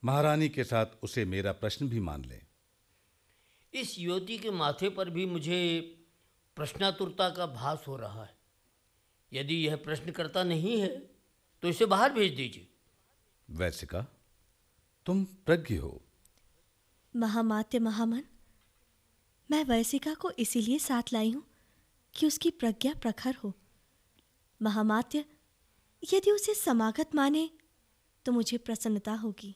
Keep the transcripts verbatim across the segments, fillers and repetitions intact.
महारानी के साथ उसे मेरा प्रश्न भी मान लें। इस युवती के माथे पर भी मुझे प्रश्नातुरता का भास हो रहा है। यदि यह प्रश्न करता नहीं है तो इसे बाहर भेज दीजिए। वैसिका, तुम प्रज्ञ हो। महामात्य महामन, मैं वैसिका को इसीलिए साथ लाई हूं कि उसकी प्रज्ञा प्रखर हो। महामात्य यदि उसे समागत माने तो मुझे प्रसन्नता होगी।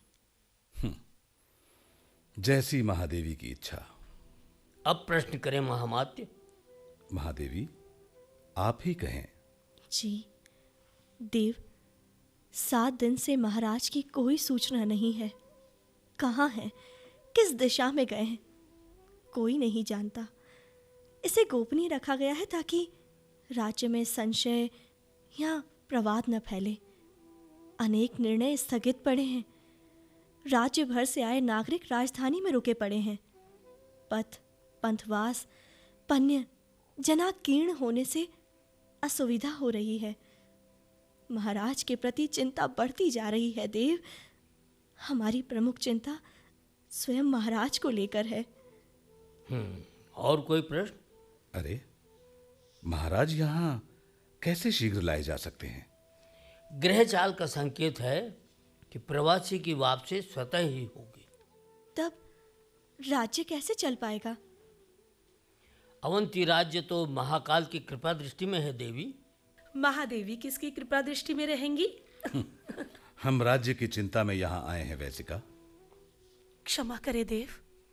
जैसी महादेवी की इच्छा। अब प्रश्न करें महामात्य। महादेवी, आप ही कहें। जी देव, सात दिन से महाराज की कोई सूचना नहीं है। कहाँ हैं, किस दिशा में गए हैं, कोई नहीं जानता। इसे गोपनीय रखा गया है ताकि राज्य में संशय या प्रवाद न फैले। अनेक निर्णय स्थगित पड़े हैं। राज्य भर से आए नागरिक राजधानी में रुके पड़े हैं। पथ, पंथवास, पन्य जनाकीर्ण होने से असुविधा हो रही है। महाराज के प्रति चिंता बढ़ती जा रही है देव। हमारी प्रमुख चिंता स्वयं महाराज को लेकर है। हम्म और कोई प्रश्न? अरे, महाराज यहाँ कैसे शीघ्र लाए जा सकते हैं? ग्रह चाल का संकेत है कि प्रवासी की वापसी स्वतः ही होगी। तब राज्य कैसे चल पाएगा? अवंती राज्य तो महाकाल की कृपा दृष्टि में है देवी। महादेवी किसकी कृपा दृष्टि में रहेंगी? हम राज्य की चिंता में यहाँ आए हैं वैसिका। क्षमा करे देव।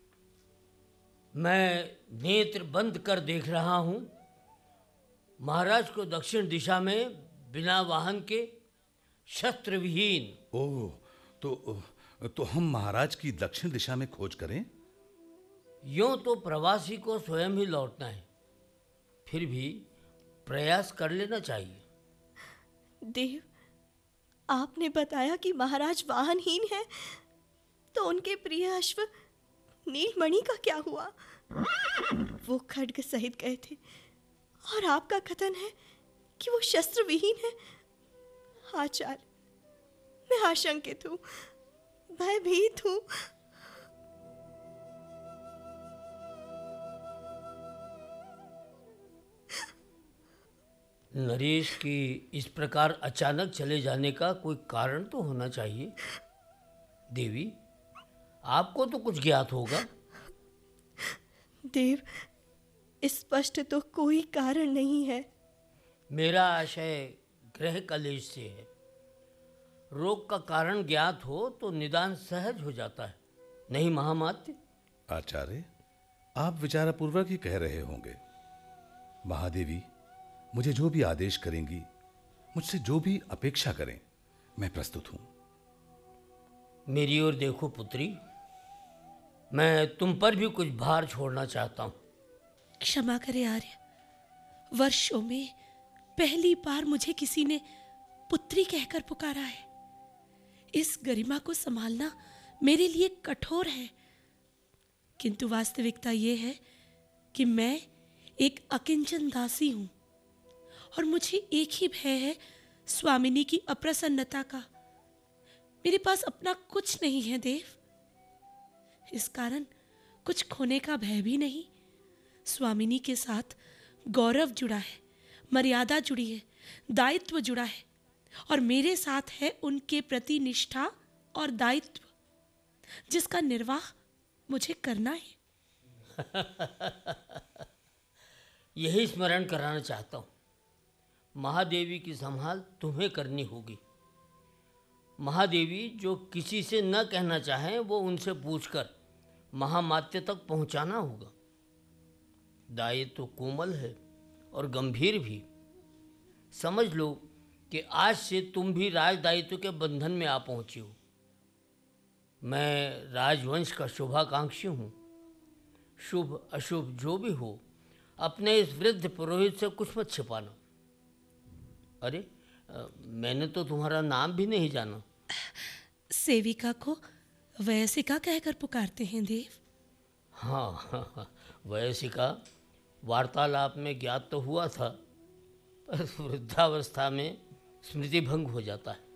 मैं नेत्र बंद कर देख रहा हूं महाराज को दक्षिण दिशा में बिना वाहन के शस्त्र विहीन। ओह, तो तो हम महाराज की दक्षिण दिशा में खोज करें? यूं तो प्रवासी को स्वयं ही लौटना है, फिर भी प्रयास कर लेना चाहिए। देव, आपने बताया कि महाराज वाहनहीन है, तो उनके प्रिय अश्व नीलमणि का क्या हुआ? वो खड्ग सहित गए थे और आपका कथन है कि वो शस्त्र विहीन है। आचार्य, मैं आशंकित हूं, भयभीत हूं। नरेश की इस प्रकार अचानक चले जाने का कोई कारण तो होना चाहिए। देवी, आपको तो कुछ ज्ञात होगा। देव, स्पष्ट तो कोई कारण नहीं है। मेरा आशय ग्रह कलेश से है। रोग का कारण ज्ञात हो तो निदान सहज हो जाता है, नहीं महामात्य? आचार्य, आप विचारपूर्वक ही कह रहे होंगे। महादेवी मुझे जो भी आदेश करेंगी, मुझसे जो भी अपेक्षा करें, मैं प्रस्तुत हूं। मेरी ओर देखो पुत्री, मैं तुम पर भी कुछ भार छोड़ना चाहता हूं। क्षमा करे आर्य, वर्षों में पहली बार मुझे किसी ने पुत्री कहकर पुकारा है। इस गरिमा को संभालना मेरे लिए कठोर है, किंतु वास्तविकता यह है कि मैं एक अकिंचन दासी हूं और मुझे एक ही भय है, स्वामिनी की अप्रसन्नता का। मेरे पास अपना कुछ नहीं है देव, इस कारण कुछ खोने का भय भी नहीं। स्वामिनी के साथ गौरव जुड़ा है, मर्यादा जुड़ी है, दायित्व जुड़ा है और मेरे साथ है उनके प्रति निष्ठा और दायित्व, जिसका निर्वाह मुझे करना है। यही स्मरण कराना चाहता हूं। महादेवी की संभाल तुम्हें करनी होगी। महादेवी जो किसी से न कहना चाहें वो उनसे पूछकर महामात्य तक पहुंचाना होगा। दायित्व तो कोमल है और गंभीर भी। समझ लो कि आज से तुम भी राज दायित्व के बंधन में आ पहुंची हो। मैं राजवंश का शुभाकांक्षी हूँ। शुभ अशुभ जो भी हो, अपने इस वृद्ध पुरोहित से कुछ मत छिपाना। अरे, आ, मैंने तो तुम्हारा नाम भी नहीं जाना। सेविका को वयसिका कहकर पुकारते हैं देव। हाँ, हाँ, हाँ, वयसिका वार्तालाप में ज्ञात तो हुआ था, पर वृद्धावस्था में स्मृति भंग हो जाता है।